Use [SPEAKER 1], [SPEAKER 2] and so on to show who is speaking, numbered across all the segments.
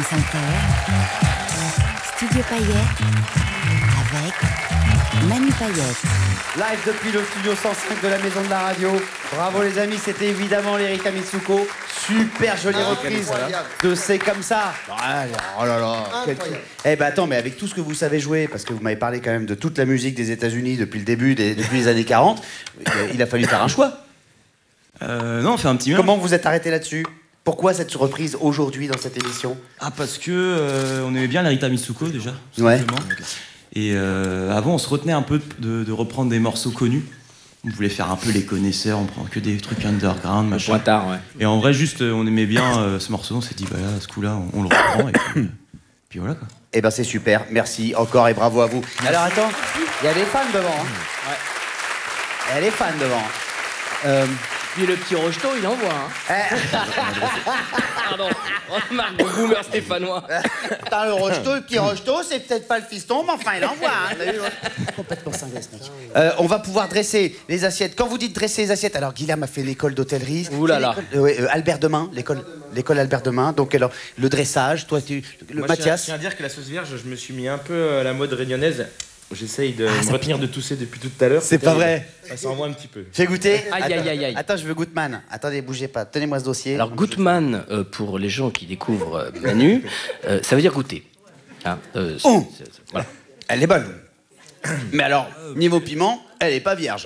[SPEAKER 1] France Inter, Studio Payette, avec Manu Payette.
[SPEAKER 2] Live depuis le studio 105 de la Maison de la Radio. Bravo les amis, c'était évidemment l'Erika Mitsuko. Super jolie reprise de C'est comme ça. Oh là là. Eh ben attends, mais avec tout ce que vous savez jouer, parce que vous m'avez parlé quand même de toute la musique des États-Unis depuis le début, depuis les années 40, il a fallu faire un choix.
[SPEAKER 3] Non, on fait un petit mien.
[SPEAKER 2] Comment vous êtes arrêté là-dessus? Pourquoi cette reprise aujourd'hui dans cette émission?
[SPEAKER 3] Ah, parce que on aimait bien l'Erika Mitsuko déjà.
[SPEAKER 2] Ouais.
[SPEAKER 3] Simplement. Et avant, on se retenait un peu de reprendre des morceaux connus. On voulait faire un peu les connaisseurs, on prend que des trucs underground, machin.
[SPEAKER 4] Pointard, ouais.
[SPEAKER 3] Et en vrai, juste, on aimait bien ce morceau. On s'est dit, bah là, à ce coup-là, on le reprend. Et puis voilà, quoi.
[SPEAKER 2] Eh ben c'est super, merci encore et bravo à vous. Alors attends, il y a des fans devant. Hein.
[SPEAKER 4] Ouais.
[SPEAKER 2] Il y a des fans devant.
[SPEAKER 4] Puis le petit Rocheteau, il envoie. Hein. Pardon, remarque de boomer stéphanois.
[SPEAKER 2] Putain, le Rocheteau, le petit Rocheteau, c'est peut-être pas le fiston, mais enfin, il envoie. Hein. T'as vu, complètement cinglé, ce mec. On va pouvoir dresser les assiettes. Quand vous dites dresser les assiettes, alors Guillaume a fait l'école d'hôtellerie.
[SPEAKER 4] Ouh là là.
[SPEAKER 2] Albert Demain, l'école Albert Demain. Donc alors, le dressage, toi,
[SPEAKER 5] Moi,
[SPEAKER 2] Mathias.
[SPEAKER 5] Je tiens à dire que la sauce vierge, je me suis mis un peu à la mode réunionnaise. J'essaye de me retenir de tousser depuis tout à l'heure.
[SPEAKER 2] C'est pas vrai.
[SPEAKER 5] Ça envoie un petit peu.
[SPEAKER 2] Fais goûter.
[SPEAKER 4] Aïe, aïe, aïe, aïe.
[SPEAKER 2] Attends, je veux Goodman. Attendez, bougez pas. Tenez-moi ce dossier.
[SPEAKER 4] Alors, Goutman, pour les gens qui découvrent Manu, ça veut dire goûter. Hein, voilà.
[SPEAKER 2] Elle est bonne. Mais alors, niveau piment, elle est pas vierge.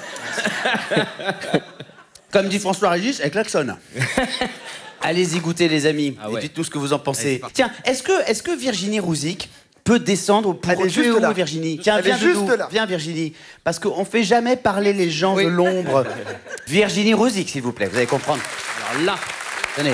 [SPEAKER 2] Comme dit François Régis, elle klaxonne. Allez-y goûter, les amis.
[SPEAKER 4] Ah ouais.
[SPEAKER 2] Et dites-nous ce que vous en pensez. Tiens, est-ce que Virginie Rouzic peut descendre pour
[SPEAKER 6] Elle est
[SPEAKER 2] tuer
[SPEAKER 6] juste
[SPEAKER 2] où,
[SPEAKER 6] là.
[SPEAKER 2] Virginie? Tiens,
[SPEAKER 6] Elle est
[SPEAKER 2] viens de
[SPEAKER 6] juste
[SPEAKER 2] nous.
[SPEAKER 6] là.
[SPEAKER 2] Viens, Virginie. Parce qu'on fait jamais parler les gens de l'ombre. Virginie Rouzic, s'il vous plaît. Vous allez comprendre.
[SPEAKER 4] Alors là,
[SPEAKER 2] Tenez.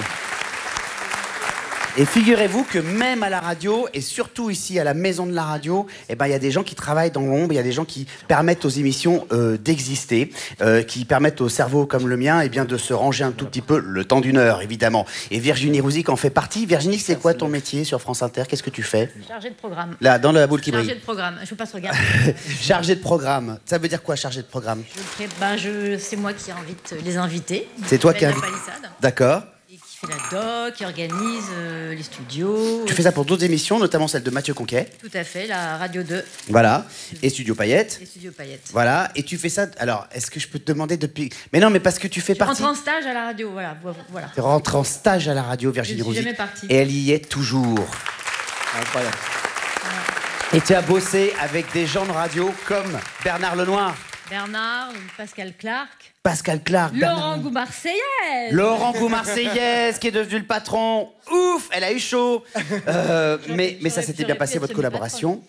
[SPEAKER 2] Et figurez-vous que même à la radio, et surtout ici à la Maison de la Radio, eh ben, il y a des gens qui travaillent dans l'ombre, il y a des gens qui permettent aux émissions d'exister, qui permettent au cerveau comme le mien eh bien, de se ranger un tout petit peu, le temps d'une heure évidemment. Et Virginie Rouzic en fait partie. Virginie, c'est quoi ton métier sur France Inter? Qu'est-ce que tu fais?
[SPEAKER 7] Chargé de programme.
[SPEAKER 2] Là, dans la boule qui
[SPEAKER 7] Chargé
[SPEAKER 2] brille.
[SPEAKER 7] de programme. Je peux pas se regarder.
[SPEAKER 2] Chargé de programme. Ça veut dire quoi, chargé de programme?
[SPEAKER 7] C'est moi qui invite les invités.
[SPEAKER 2] C'est toi qui
[SPEAKER 7] invites.
[SPEAKER 2] invites.
[SPEAKER 7] La palissade.
[SPEAKER 2] D'accord.
[SPEAKER 7] Et qui fait la doc, qui organise les studios.
[SPEAKER 2] Tu fais ça pour d'autres émissions, notamment celle de Mathieu Conquet.
[SPEAKER 7] Tout à fait, la Radio 2
[SPEAKER 2] Voilà. Et Studio Payette.
[SPEAKER 7] et Studio Payette.
[SPEAKER 2] Voilà, et tu fais ça. Alors, est-ce que je peux te demander depuis. Mais non, mais parce que tu fais
[SPEAKER 7] Je
[SPEAKER 2] partie.
[SPEAKER 7] rentre en stage à la radio, voilà.
[SPEAKER 2] Tu rentres en stage à la radio, Virginie
[SPEAKER 7] Je suis
[SPEAKER 2] Rouzic.
[SPEAKER 7] jamais partie.
[SPEAKER 2] Et elle y est toujours.
[SPEAKER 4] incroyable.
[SPEAKER 2] Et tu as bossé avec des gens de radio comme Bernard Lenoir,
[SPEAKER 7] Bernard, Pascal Clark,
[SPEAKER 2] Pascal Clark,
[SPEAKER 7] Laurent Gou-Marseillaise.
[SPEAKER 2] Laurent Gou-Marseillaise, qui est devenu le patron. Ouf, elle a eu chaud. Mais ça s'était bien passé, votre collaboration.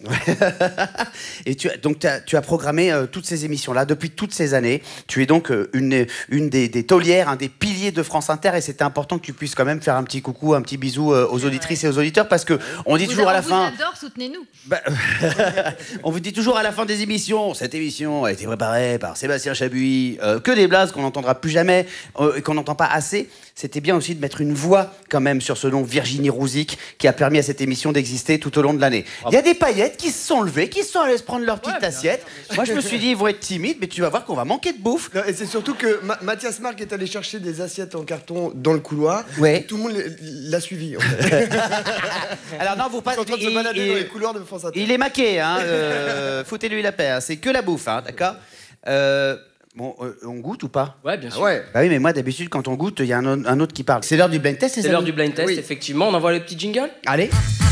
[SPEAKER 2] Et tu as programmé toutes ces émissions-là depuis toutes ces années. Tu es donc une des taulières, un des piliers de France Inter. Et c'était important que tu puisses quand même faire un petit coucou, un petit bisou aux auditrices et aux auditeurs. Parce que on dit toujours à la fin...
[SPEAKER 7] On vous adore, soutenez-nous.
[SPEAKER 2] On vous dit toujours à la fin des émissions, cette émission a été préparée par Sébastien Chabuis, que des blagues qu'on n'entendra plus jamais et qu'on n'entend pas assez. C'était bien aussi de mettre une voix quand même sur ce nom Virginie Rouzic qui a permis à cette émission d'exister tout au long de l'année. Il y a des paillettes qui se sont levées, qui se sont allées se prendre leur petite assiette. Moi je me suis dit ils vont être timides, mais tu vas voir qu'on va manquer de bouffe.
[SPEAKER 6] Non, et c'est surtout que Mathias Marc est allé chercher des assiettes en carton dans le couloir.
[SPEAKER 2] Ouais.
[SPEAKER 6] Et tout le monde l'a suivi. En fait.
[SPEAKER 2] Alors non, vous
[SPEAKER 6] Ils
[SPEAKER 2] pas.
[SPEAKER 6] sont en train de se balader dans les couloirs de France Inter.
[SPEAKER 2] Il est maqué, hein. Foutez-lui la paix. Hein. C'est que la bouffe, hein, d'accord. Bon, on goûte ou pas?
[SPEAKER 4] Ouais, bien sûr.
[SPEAKER 6] Ouais.
[SPEAKER 2] Bah oui, mais moi d'habitude quand on goûte, il y a un autre qui parle. C'est l'heure du blind test,
[SPEAKER 4] C'est l'heure du blind test, effectivement. On envoie le petit jingle.
[SPEAKER 2] Allez.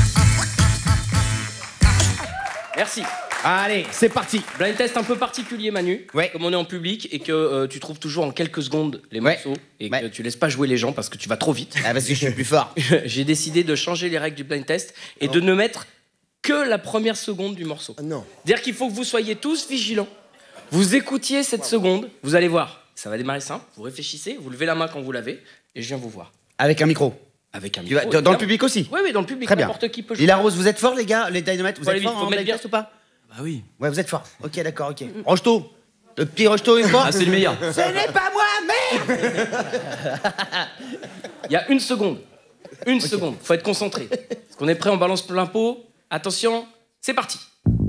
[SPEAKER 4] Merci.
[SPEAKER 2] Allez, c'est parti.
[SPEAKER 4] Blind test un peu particulier, Manu.
[SPEAKER 2] Ouais.
[SPEAKER 4] Comme on est en public et que tu trouves toujours en quelques secondes les morceaux et que tu laisses pas jouer les gens parce que tu vas trop vite.
[SPEAKER 2] Ah, parce que je suis plus fort.
[SPEAKER 4] J'ai décidé de changer les règles du blind test et de ne mettre que la première seconde du morceau.
[SPEAKER 6] Ah non.
[SPEAKER 4] C'est-à-dire qu'il faut que vous soyez tous vigilants. Vous écoutiez cette seconde, vous allez voir. Ça va démarrer simple, vous réfléchissez, vous levez la main quand vous l'avez et je viens vous voir.
[SPEAKER 2] Avec un micro.
[SPEAKER 4] Avec un
[SPEAKER 2] Tu vas-
[SPEAKER 4] micro.
[SPEAKER 2] dans le public aussi.
[SPEAKER 4] Oui, dans le public,
[SPEAKER 2] Très bien.
[SPEAKER 4] n'importe qui peut jouer.
[SPEAKER 2] Lila Rose, vous êtes forts les gars, les Dynamite, vous
[SPEAKER 4] Faut
[SPEAKER 2] êtes
[SPEAKER 4] aller
[SPEAKER 2] forts
[SPEAKER 4] vite, faut
[SPEAKER 2] en
[SPEAKER 4] mettre
[SPEAKER 2] blind
[SPEAKER 4] bien.
[SPEAKER 2] test ou pas?
[SPEAKER 3] Bah oui.
[SPEAKER 2] Ouais, vous êtes forts. Ok, d'accord, ok. Rocheteau. Le petit Rocheteau est fort.
[SPEAKER 3] Ah, c'est le meilleur.
[SPEAKER 2] Ce n'est pas moi, merde.
[SPEAKER 4] Il y a une seconde. Une seconde, faut être concentré. Est-ce qu'on est prêt, on balance plein pot? Attention, c'est parti.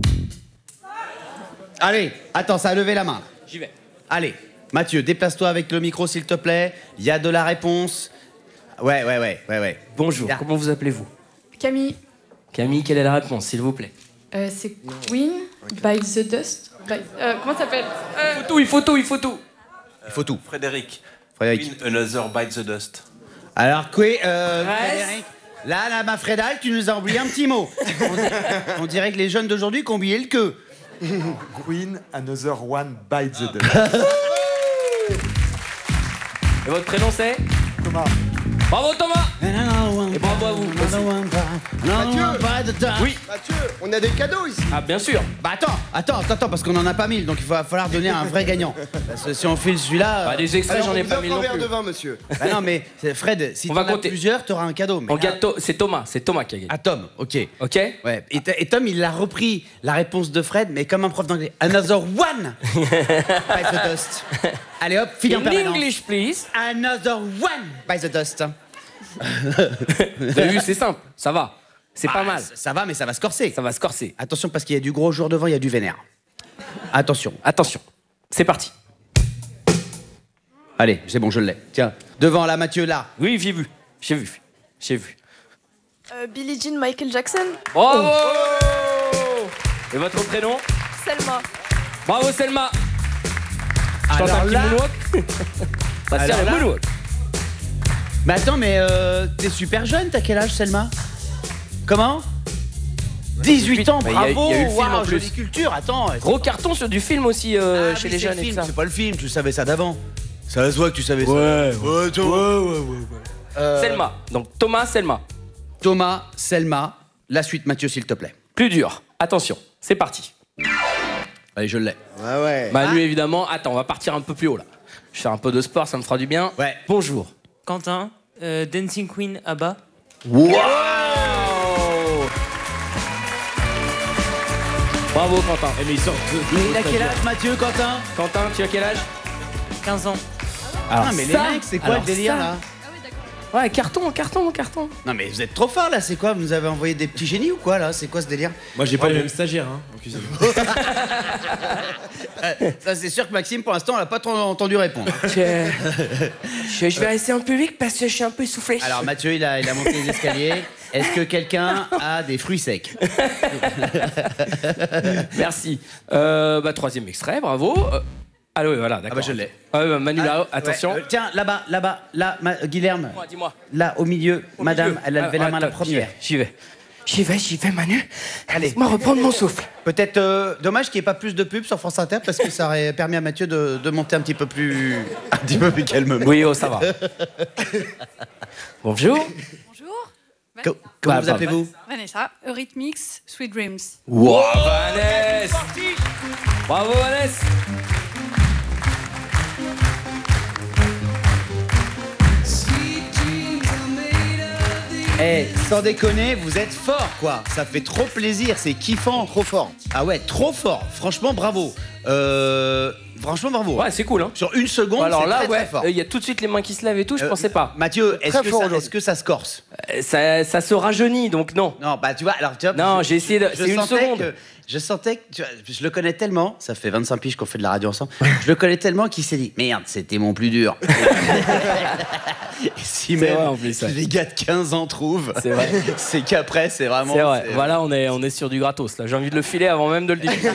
[SPEAKER 2] Allez, attends, ça a levé la main.
[SPEAKER 4] J'y vais.
[SPEAKER 2] Allez, Mathieu, déplace-toi avec le micro s'il te plaît. Il y a de la réponse. Ouais.
[SPEAKER 4] Bonjour,
[SPEAKER 2] Bien.
[SPEAKER 4] comment vous appelez-vous?
[SPEAKER 8] Camille.
[SPEAKER 4] Camille, quelle est la réponse, s'il vous plaît?
[SPEAKER 8] C'est Queen by the Dust. Comment ça s'appelle
[SPEAKER 4] Il faut tout.
[SPEAKER 2] Il faut tout.
[SPEAKER 9] Frédéric.
[SPEAKER 2] Frédéric.
[SPEAKER 9] Queen, Another Bite the Dust.
[SPEAKER 2] Alors, Frédéric, là, ma Frédal, tu nous as oublié un petit mot. On dirait que les jeunes d'aujourd'hui ont oublié le que.
[SPEAKER 10] Queen, Another One Bite the Dust.
[SPEAKER 4] Et votre prénom c'est?
[SPEAKER 10] Thomas.
[SPEAKER 4] Bravo Thomas. Et bravo à vous.
[SPEAKER 6] Mathieu.
[SPEAKER 4] Oui.
[SPEAKER 6] Mathieu, on a des cadeaux ici.
[SPEAKER 4] Ah bien sûr.
[SPEAKER 2] Bah attends, parce qu'on en a pas 1000, donc il va falloir donner un vrai gagnant. Parce que si on file celui-là...
[SPEAKER 4] Bah, des extraits, j'en ai pas 1000 non
[SPEAKER 6] un verre
[SPEAKER 4] plus.
[SPEAKER 6] de vin, monsieur.
[SPEAKER 2] Bah non, mais Fred, si
[SPEAKER 4] On
[SPEAKER 2] t'en
[SPEAKER 4] va
[SPEAKER 2] as
[SPEAKER 4] compter.
[SPEAKER 2] plusieurs, t'auras un cadeau. Mais
[SPEAKER 4] C'est Thomas qui a gagné.
[SPEAKER 2] Ah, Tom, ok.
[SPEAKER 4] Ok.
[SPEAKER 2] Ouais. Et Tom, il a repris la réponse de Fred, mais comme un prof d'anglais. Another one by the dust. Allez hop, file en
[SPEAKER 4] In
[SPEAKER 2] permanence.
[SPEAKER 4] English, please.
[SPEAKER 2] Another one by the dust.
[SPEAKER 4] Vous avez vu, c'est simple. Ça va. C'est pas mal.
[SPEAKER 2] Ça va, mais ça va se corser.
[SPEAKER 4] Ça va se corser.
[SPEAKER 2] Attention, parce qu'il y a du gros jour devant, il y a du vénère. Attention.
[SPEAKER 4] C'est parti.
[SPEAKER 2] Allez, c'est bon, je l'ai. Tiens, devant là, Mathieu, là.
[SPEAKER 4] Oui, j'ai vu.
[SPEAKER 8] Billie Jean, Michael Jackson.
[SPEAKER 4] Bravo. Et votre prénom?
[SPEAKER 8] Selma.
[SPEAKER 4] Bravo Selma. Je tente
[SPEAKER 2] Alors
[SPEAKER 4] un petit
[SPEAKER 2] là-
[SPEAKER 4] moonwalk. Bah,
[SPEAKER 2] Alors
[SPEAKER 4] c'est
[SPEAKER 2] là-
[SPEAKER 4] un moonwalk.
[SPEAKER 2] Mais attends, mais t'es super jeune, t'as quel âge, Selma? Comment 18 ans,
[SPEAKER 4] Bah, il y a-
[SPEAKER 2] bravo.
[SPEAKER 4] il y a eu le film en
[SPEAKER 2] Waouh,
[SPEAKER 4] plus.
[SPEAKER 2] jolie culture, attends.
[SPEAKER 4] Gros carton sur du film aussi
[SPEAKER 2] Ah,
[SPEAKER 4] chez
[SPEAKER 2] mais
[SPEAKER 4] les
[SPEAKER 2] c'est le
[SPEAKER 4] jeunes et tout
[SPEAKER 2] film,
[SPEAKER 4] ça.
[SPEAKER 2] c'est pas le film, tu savais ça d'avant. Ça se voit que tu savais ça.
[SPEAKER 4] Ouais.
[SPEAKER 2] Euh,
[SPEAKER 4] Selma. Donc Thomas, Selma.
[SPEAKER 2] Thomas, Selma, la suite, Mathieu, s'il te plaît.
[SPEAKER 4] Plus dur. Attention, c'est parti.
[SPEAKER 2] Allez, je l'ai.
[SPEAKER 6] Ouais.
[SPEAKER 4] Manu, évidemment. Attends, on va partir un peu plus haut là. Je fais un peu de sport, ça me fera du bien.
[SPEAKER 2] Ouais.
[SPEAKER 4] Bonjour.
[SPEAKER 11] Quentin, Dancing Queen ABBA.
[SPEAKER 4] Wow. Bravo Quentin.
[SPEAKER 2] Il a quel âge, Mathieu, Quentin?
[SPEAKER 4] Quentin, tu as quel âge?
[SPEAKER 11] 15 ans.
[SPEAKER 4] Alors,
[SPEAKER 2] Ah, mais
[SPEAKER 4] ça-
[SPEAKER 2] les mecs, c'est quoi
[SPEAKER 4] alors
[SPEAKER 2] le délire,
[SPEAKER 4] ça-
[SPEAKER 2] là?
[SPEAKER 4] Ouais, carton.
[SPEAKER 2] Non, mais vous êtes trop fort, là, c'est quoi? Vous nous avez envoyé des petits génies ou quoi, là? C'est quoi ce délire?
[SPEAKER 5] Moi, j'ai pas les mêmes stagiaires hein, en cuisine.
[SPEAKER 2] Ça, c'est sûr que Maxime, pour l'instant, on l'a pas trop entendu répondre.
[SPEAKER 4] Je vais rester en public parce que je suis un peu essoufflé.
[SPEAKER 2] Alors, Mathieu, il a monté les escaliers. Est-ce que quelqu'un a des fruits secs?
[SPEAKER 4] Merci. Troisième extrait, bravo. Ah oui, voilà, d'accord.
[SPEAKER 2] Ah bah, je l'ai.
[SPEAKER 4] Manu, là, attention.
[SPEAKER 2] Ouais, tiens, là-bas, là, Guilherme.
[SPEAKER 4] Dis-moi.
[SPEAKER 2] Là, au milieu, madame,
[SPEAKER 4] milieu.
[SPEAKER 2] elle a levé la main la
[SPEAKER 4] Attends,
[SPEAKER 2] première.
[SPEAKER 4] J'y vais, Manu.
[SPEAKER 2] Allez.
[SPEAKER 4] Laisse-moi reprendre mon souffle.
[SPEAKER 2] Peut-être dommage qu'il n'y ait pas plus de pubs sur France Inter parce que ça aurait permis à Mathieu de monter un petit peu plus calmement.
[SPEAKER 4] Oui, ça va. Bonjour.
[SPEAKER 8] Bonjour.
[SPEAKER 2] Comment vous appelez-vous?
[SPEAKER 8] Vanessa. Eurythmics, Sweet Dreams.
[SPEAKER 4] Wow, Vanessa. Bravo, Vanessa.
[SPEAKER 2] Eh, sans déconner, vous êtes fort, quoi. Ça fait trop plaisir, c'est kiffant.
[SPEAKER 6] Trop fort.
[SPEAKER 2] Ah ouais, trop fort. Franchement, bravo. Franchement, bravo.
[SPEAKER 4] Ouais, c'est cool, hein.
[SPEAKER 2] Sur une seconde,
[SPEAKER 4] Alors
[SPEAKER 2] c'est
[SPEAKER 4] là,
[SPEAKER 2] très,
[SPEAKER 4] ouais,
[SPEAKER 2] très fort.
[SPEAKER 4] il y a tout de suite les mains qui se lèvent et tout, je pensais pas.
[SPEAKER 2] Mathieu,
[SPEAKER 6] Très fort aujourd'hui.
[SPEAKER 2] est-ce que ça se corse?
[SPEAKER 4] Ça se rajeunit, donc non.
[SPEAKER 2] Non, bah tu vois, alors tu vois.
[SPEAKER 4] Non, j'ai essayé de.
[SPEAKER 2] Je
[SPEAKER 4] C'est une
[SPEAKER 2] sentais
[SPEAKER 4] seconde.
[SPEAKER 2] je sentais que tu vois, je le connais tellement, ça fait 25 piges qu'on fait de la radio ensemble, je le connais tellement qu'il s'est dit merde, c'était mon plus dur. Et si
[SPEAKER 4] C'est
[SPEAKER 2] même
[SPEAKER 4] vrai, en plus, ouais.
[SPEAKER 2] les gars de 15 ans trouvent,
[SPEAKER 4] C'est vrai.
[SPEAKER 2] c'est qu'après c'est vraiment.
[SPEAKER 4] C'est vrai. Voilà, on est sur du gratos là. J'ai envie de le filer avant même de le diffuser.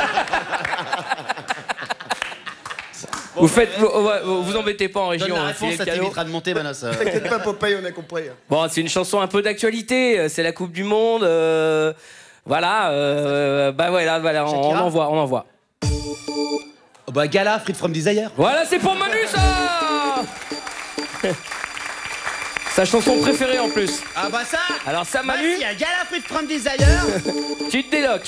[SPEAKER 4] Vous embêtez pas en région.
[SPEAKER 2] Donne la
[SPEAKER 4] hein,
[SPEAKER 2] réponse,
[SPEAKER 4] filez
[SPEAKER 2] ça
[SPEAKER 4] le cadeau.
[SPEAKER 2] t'évitera de monter, Manas.
[SPEAKER 6] T'inquiète pas, Popeye, on a compris.
[SPEAKER 4] Bon, c'est une chanson un peu d'actualité. C'est la Coupe du Monde. Voilà. Voilà. On
[SPEAKER 2] Shakira
[SPEAKER 4] envoie.
[SPEAKER 2] Oh bah Gala, Frites from Desire.
[SPEAKER 4] Voilà, c'est pour Manu ça. Sa chanson préférée en plus.
[SPEAKER 2] Ah bah ça.
[SPEAKER 4] Alors ça, Manu,
[SPEAKER 2] Il y a Gala, Frites from Desire.
[SPEAKER 4] tu te déloques.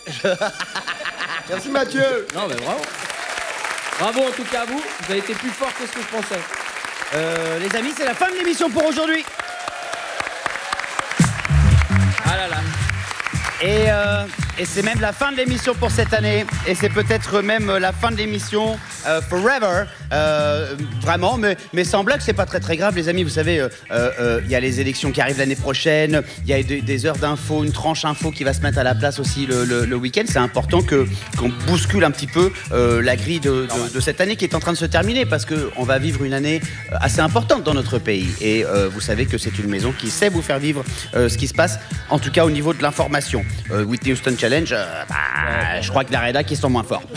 [SPEAKER 6] Merci Mathieu.
[SPEAKER 4] Non, mais bravo. Bravo en tout cas à vous. Vous avez été plus fort que ce que je pensais.
[SPEAKER 2] Les amis, c'est la fin de l'émission pour aujourd'hui.
[SPEAKER 4] Ah là là.
[SPEAKER 2] Et Et c'est même la fin de l'émission pour cette année. Et c'est peut-être même la fin de l'émission forever. Vraiment, mais sans blague, c'est pas très très grave, les amis. Vous savez, il y a les élections qui arrivent l'année prochaine. Il y a des heures d'info, une tranche info qui va se mettre à la place aussi le week-end. C'est important qu'on bouscule un petit peu la grille de cette année qui est en train de se terminer, parce qu'on va vivre une année assez importante dans notre pays. Et vous savez que c'est une maison qui sait vous faire vivre ce qui se passe, en tout cas au niveau de l'information. Whitney Houston Challenge, je crois que la rédac ils sont moins forts.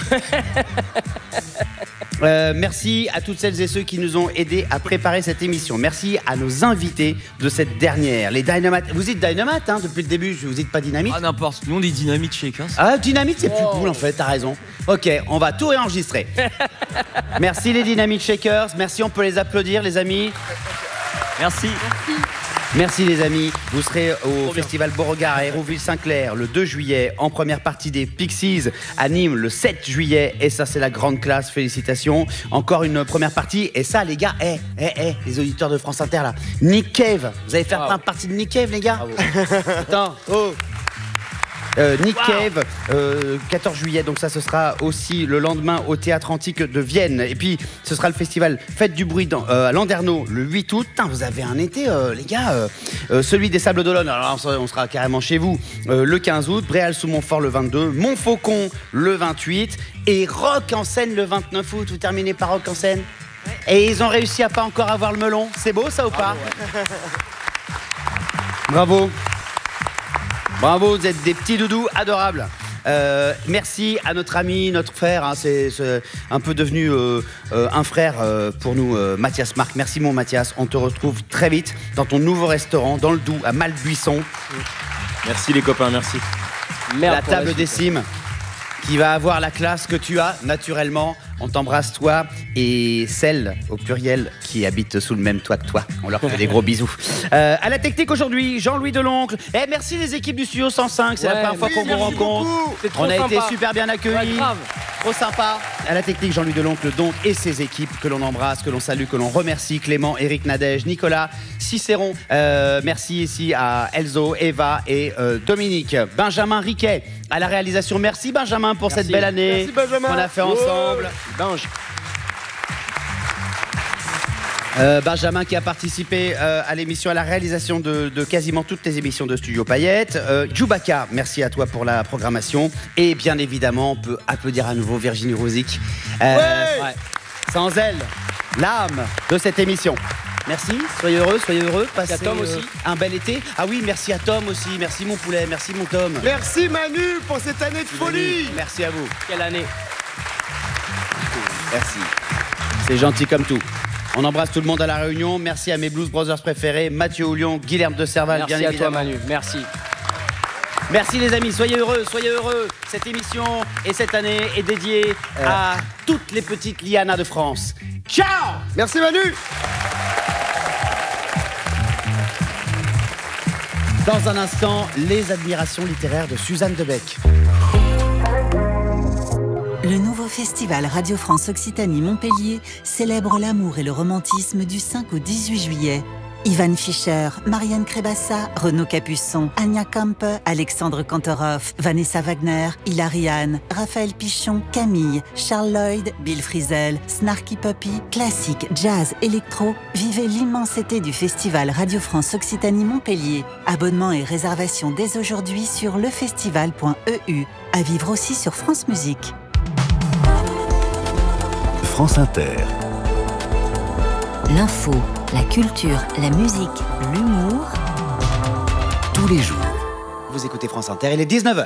[SPEAKER 2] Merci à toutes celles et ceux qui nous ont aidés à préparer cette émission. Merci à nos invités de cette dernière, les Dynamite. Vous dites Dynamite depuis le début, vous dites pas Dynamite?
[SPEAKER 11] Ah n'importe, nous on dit Dynamite Shakers.
[SPEAKER 2] Ah, Dynamite c'est plus cool en fait, t'as raison. Ok, on va tout réenregistrer. Merci les Dynamite Shakers, merci, on peut les applaudir les amis.
[SPEAKER 11] Merci.
[SPEAKER 2] Merci les amis, vous serez au Festival Beauregard à Hérouville-Saint-Clair le 2 juillet, en première partie des Pixies à Nîmes le 7 juillet, et ça c'est la grande classe, félicitations. Encore une première partie, et ça les gars, les auditeurs de France Inter là, Nick Cave, vous allez faire partie de Nick Cave les gars? Attends, Nick Cave, 14 juillet, donc ça ce sera aussi le lendemain au Théâtre Antique de Vienne. Et puis ce sera le festival Fête du Bruit à Landerneau le 8 août. Putain, vous avez un été les gars. Celui des Sables d'Olonne, alors on sera carrément chez vous le 15 août, Bréal-sous-Montfort le 22, Montfaucon le 28 et Rock en Seine le 29 août. Vous terminez par Rock en Seine. Et ils ont réussi à pas encore avoir le melon. C'est beau ça ou pas? Bravo. Bravo, vous êtes des petits doudous adorables. Merci à notre ami, notre frère, hein, c'est un peu devenu un frère pour nous, Mathias Marc. Merci mon Mathias, on te retrouve très vite dans ton nouveau restaurant, dans le Doubs, à Malbuisson.
[SPEAKER 5] Merci les copains, merci.
[SPEAKER 2] La table des cimes, qui va avoir la classe que tu as, naturellement. On t'embrasse toi et celles, au pluriel, qui habitent sous le même toit que toi. On leur fait des gros bisous. À la technique aujourd'hui, Jean-Louis Deloncle. Merci les équipes du Studio 105, c'est la première fois qu'on vous rencontre. On a été super bien accueillis. Trop sympa. À la technique, Jean-Louis Deloncle donc et ses équipes que l'on embrasse, que l'on salue, que l'on remercie. Clément, Eric Nadège, Nicolas, Cicéron. Merci ici à Elzo, Eva et Dominique. Benjamin Riquet à la réalisation. Merci Benjamin pour cette belle année qu'on a fait ensemble. Benjamin qui a participé à l'émission, à la réalisation de quasiment toutes les émissions de Studio Payette. Djoubaka, merci à toi pour la programmation. Et bien évidemment, on peut applaudir à nouveau Virginie Rouzic. Sans elle, l'âme de cette émission. Merci, soyez heureux, passez un bel été. Ah oui, merci à Tom aussi, merci mon poulet, merci mon Tom.
[SPEAKER 6] Merci Manu pour cette année de folie.
[SPEAKER 2] Merci à vous.
[SPEAKER 4] Quelle année.
[SPEAKER 2] Merci, c'est gentil comme tout. On embrasse tout le monde à La Réunion. Merci à mes Blues Brothers préférés, Mathieu Houlion, Guilherme de Serval, bien évidemment.
[SPEAKER 4] Merci à toi Manu, merci.
[SPEAKER 2] Merci les amis, soyez heureux. Cette émission et cette année est dédiée à toutes les petites lianas de France. Ciao.
[SPEAKER 6] Merci Manu.
[SPEAKER 2] Dans un instant, les admirations littéraires de Suzanne Debec.
[SPEAKER 1] Le nouveau festival Radio France Occitanie Montpellier célèbre l'amour et le romantisme du 5 au 18 juillet. Ivan Fischer, Marianne Crébassa, Renaud Capuçon, Anya Kampe, Alexandre Kantorov, Vanessa Wagner, Hilary Hahn, Raphaël Pichon, Camille, Charles Lloyd, Bill Frisell, Snarky Puppy, classique, jazz, électro. Vivez l'immense été du festival Radio France Occitanie Montpellier. Abonnement et réservation dès aujourd'hui sur lefestival.eu. À vivre aussi sur France Musique.
[SPEAKER 9] France Inter.
[SPEAKER 1] L'info, la culture, la musique, l'humour.
[SPEAKER 9] Tous les jours.
[SPEAKER 2] Vous écoutez France Inter, il est 19h.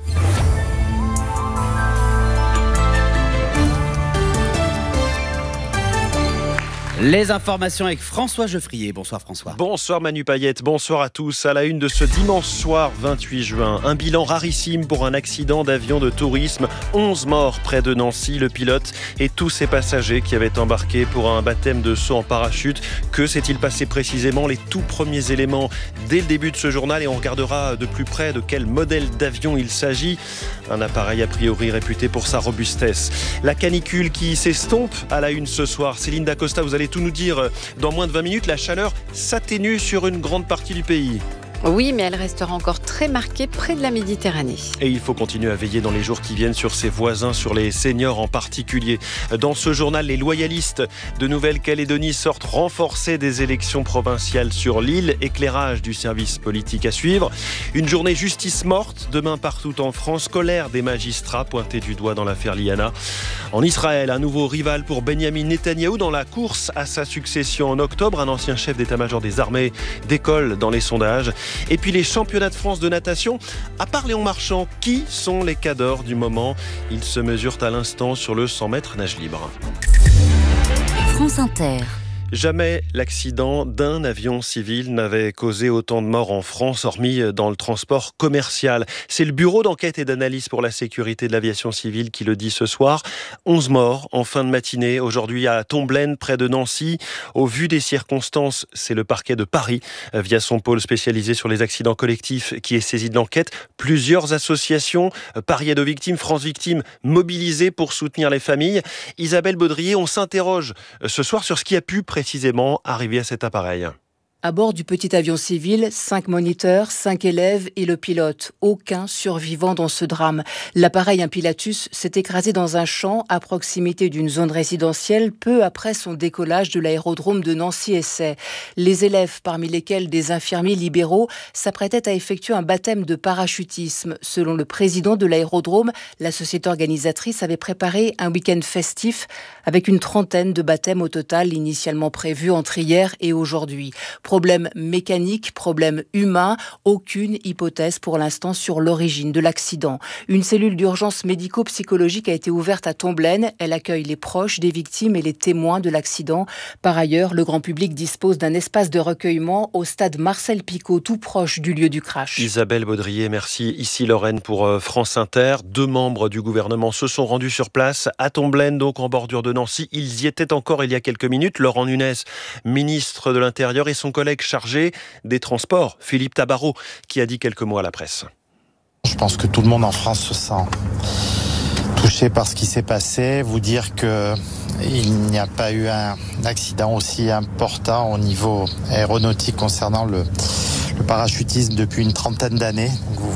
[SPEAKER 2] Les informations avec François Geoffrier. Bonsoir François.
[SPEAKER 12] Bonsoir Manu Payette, bonsoir à tous. À la une de ce dimanche soir 28 juin, un bilan rarissime pour un accident d'avion de tourisme. 11 morts près de Nancy, le pilote et tous ses passagers qui avaient embarqué pour un baptême de saut en parachute. Que s'est-il passé précisément? Les tout premiers éléments dès le début de ce journal, et on regardera de plus près de quel modèle d'avion il s'agit. Un appareil a priori réputé pour sa robustesse. La canicule qui s'estompe à la une ce soir. Céline Dacosta, vous allez tout nous dire dans moins de 20 minutes. La chaleur s'atténue sur une grande partie du pays.
[SPEAKER 13] Oui, mais elle restera encore très marquée près de la Méditerranée.
[SPEAKER 12] Et il faut continuer à veiller dans les jours qui viennent sur ses voisins, sur les seniors en particulier. Dans ce journal, les loyalistes de Nouvelle-Calédonie sortent renforcés des élections provinciales sur l'île. Éclairage du service politique à suivre. Une journée justice morte demain partout en France. Colère des magistrats pointés du doigt dans l'affaire Liana. En Israël, un nouveau rival pour Benyamin Netanyahou dans la course à sa succession en octobre. Un ancien chef d'état-major des armées décolle dans les sondages. Et puis les championnats de France de natation. À part Léon Marchand, qui sont les cadors du moment? Ils se mesurent à l'instant sur le 100 mètres nage libre.
[SPEAKER 14] France Inter.
[SPEAKER 12] Jamais l'accident d'un avion civil n'avait causé autant de morts en France, hormis dans le transport commercial. C'est le Bureau d'enquête et d'analyse pour la sécurité de l'aviation civile qui le dit ce soir. 11 morts en fin de matinée, aujourd'hui à Tomblaine, près de Nancy. Au vu des circonstances, c'est le parquet de Paris, via son pôle spécialisé sur les accidents collectifs, qui est saisi de l'enquête. Plusieurs associations, Paris Aide aux victimes, France Victimes, mobilisées pour soutenir les familles. Isabelle Baudrier, on s'interroge ce soir sur ce qui a pu précisément arriver à cet appareil.
[SPEAKER 15] À bord du petit avion civil, 5 moniteurs, 5 élèves et le pilote. Aucun survivant dans ce drame. L'appareil, un Pilatus, s'est écrasé dans un champ à proximité d'une zone résidentielle peu après son décollage de l'aérodrome de Nancy-Essay. Les élèves, parmi lesquels des infirmiers libéraux, s'apprêtaient à effectuer un baptême de parachutisme. Selon le président de l'aérodrome, la société organisatrice avait préparé un week-end festif avec une trentaine de baptêmes au total initialement prévus entre hier et aujourd'hui. Problème mécanique, problème humain, aucune hypothèse pour l'instant sur l'origine de l'accident. Une cellule d'urgence médico-psychologique a été ouverte à Tomblaine. Elle accueille les proches des victimes et les témoins de l'accident. Par ailleurs, le grand public dispose d'un espace de recueillement au stade Marcel Picot, tout proche du lieu du crash.
[SPEAKER 12] Isabelle Baudrier, merci. Ici Lorraine pour France Inter. 2 membres du gouvernement se sont rendus sur place à Tomblaine, donc en bordure de Nancy. Ils y étaient encore il y a quelques minutes. Laurent Nunez, ministre de l'Intérieur, et son collègue chargé des transports, Philippe Tabarot, qui a dit quelques mots à la presse.
[SPEAKER 16] Je pense que tout le monde en France se sent touché par ce qui s'est passé. Vous dire qu'il n'y a pas eu un accident aussi important au niveau aéronautique concernant le parachutisme depuis une trentaine d'années. Donc vous